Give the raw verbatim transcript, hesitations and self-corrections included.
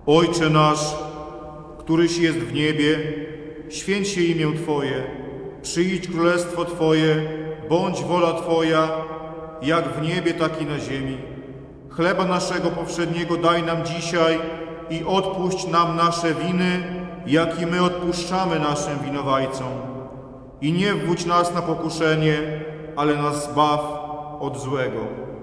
Ojcze nasz, któryś jest w niebie, święć się imię Twoje, przyjdź królestwo Twoje, bądź wola Twoja, jak w niebie, tak i na ziemi. Chleba naszego powszedniego daj nam dzisiaj i odpuść nam nasze winy, jak i my odpuszczamy naszym winowajcom. I nie wwódź nas na pokuszenie, ale nas zbaw od złego.